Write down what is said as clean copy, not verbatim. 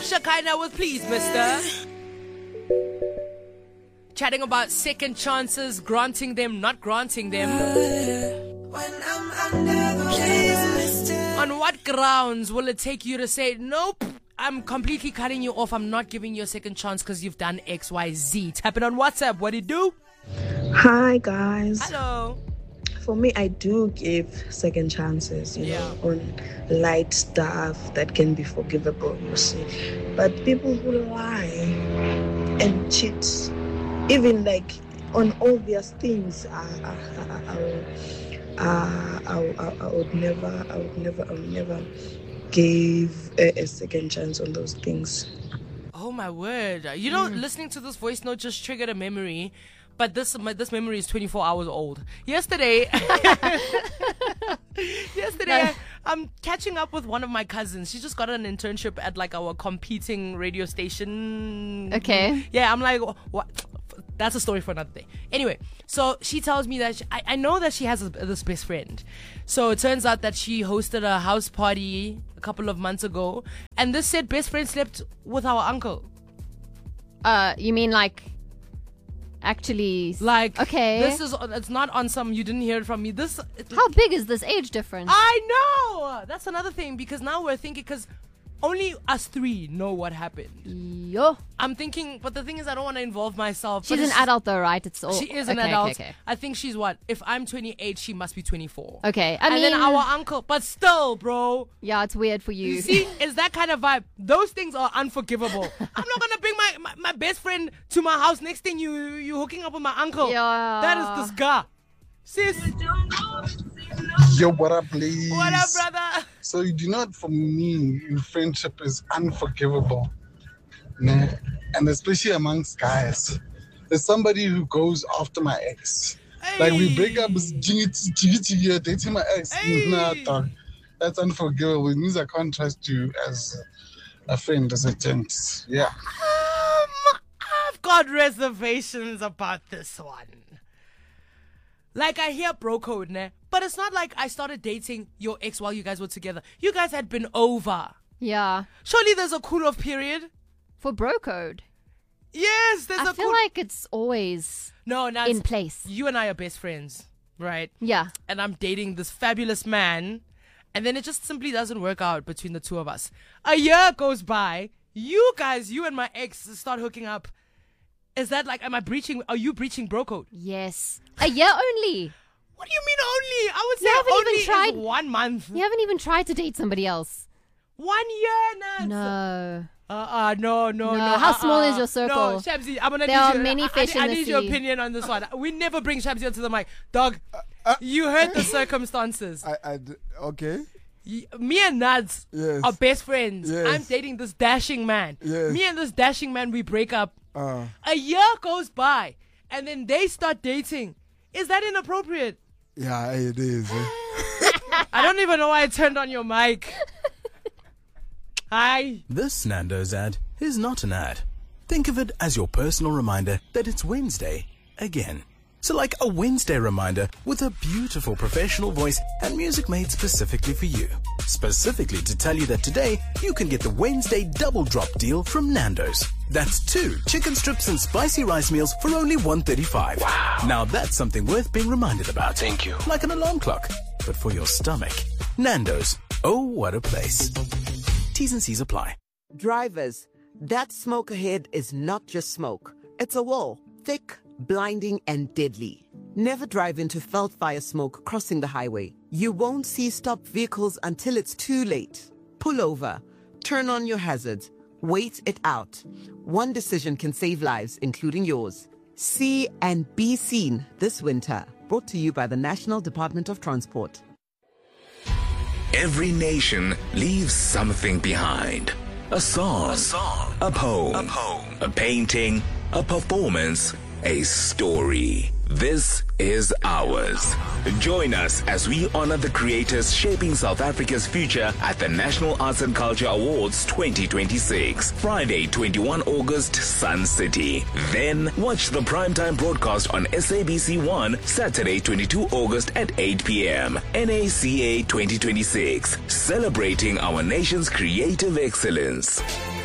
Shekinah with Please, Mister. Chatting about second chances, granting them, not granting them. On what grounds will it take you to say, nope, I'm completely cutting you off, I'm not giving you a second chance because you've done X, Y, Z? Tap it on WhatsApp. What do you do? Hi, guys. Hello. For me, I do give second chances, you know, on light stuff that can be forgivable, you see. But people who lie and cheat, even like on obvious things, I would never give a second chance on those things. Oh my word! You know, listening to this voice note just triggered a memory. But this memory is 24 hours old. Yesterday, I'm catching up with one of my cousins. She just got an internship at like our competing radio station. Okay. Yeah, I'm like, what? That's a story for another day. Anyway, so she tells me that I know that she has this best friend. So it turns out that she hosted a house party a couple of months ago, and this said best friend slept with our uncle. You mean like? Actually, like, okay, it's not on some, you didn't hear it from me. How big is this age difference? I know, that's another thing, because now we're thinking, because only us three know what happened. Yo. I'm thinking, but the thing is, I don't want to involve myself. She's an adult though, right? She is an adult. Okay. I think she's what? If I'm 28, she must be 24. Okay. And then our uncle, but still, bro. Yeah, it's weird for you. You see, it's that kind of vibe. Those things are unforgivable. I'm not going to bring my best friend to my house. Next thing you hooking up with my uncle. Yeah. That is disgust. Sis. Yo, what up, please? What up, brother? So, you know what, for me, friendship is unforgivable. Nah. And especially amongst guys. There's somebody who goes after my ex. Hey. Like, we break up, you're dating my ex. Hey. Nah, dog. That's unforgivable. It means I can't trust you as a friend, as a gent. Yeah. I've got reservations about this one. Like, I hear bro code, ne? But it's not like I started dating your ex while you guys were together. You guys had been over. Yeah. Surely there's a cool-off period. For bro code. Yes, there's I feel like it's always in place. You and I are best friends, right? Yeah. And I'm dating this fabulous man, and then it just simply doesn't work out between the two of us. A year goes by. You and my ex start hooking up. Is that like, are you breaching bro code? Yes. A year only. What do you mean only? I would say only is 1 month. You haven't even tried to date somebody else. 1 year, Nance. No. No. How small is your circle? No, Shabzi, I'm gonna there are many fish in the sea. I need your opinion on this one. We never bring Shabzi onto the mic. Dog, you heard the circumstances. Okay. Me and Nads are best friends. Yes. I'm dating this dashing man. Yes. Me and this dashing man, we break up. A year goes by, and then they start dating. Is that inappropriate? Yeah, it is. I don't even know why I turned on your mic. Hi. This Nando's ad is not an ad. Think of it as your personal reminder that it's Wednesday again. So like a Wednesday reminder with a beautiful professional voice and music made specifically for you. Specifically to tell you that today you can get the Wednesday double drop deal from Nando's. That's 2 chicken strips and spicy rice meals for only $1.35. Wow. Now that's something worth being reminded about. Thank you. Like an alarm clock, but for your stomach. Nando's. Oh, what a place. T's and C's apply. Drivers, that smoke ahead is not just smoke. It's a wall, thick, blinding, and deadly. Never drive into felt fire smoke crossing the highway. You won't see stopped vehicles until it's too late. Pull over, turn on your hazards, wait it out. One decision can save lives, including yours. See and be seen this winter. Brought to you by the National Department of Transport. Every nation leaves something behind. A song, a poem, a painting, a performance, a story. This is ours. Join us as we honor the creators shaping South Africa's future at the National Arts and Culture Awards 2026. Friday, 21 August, Sun City. Then watch the primetime broadcast on SABC 1, Saturday, 22 August at 8 p.m. NACA 2026. Celebrating our nation's creative excellence.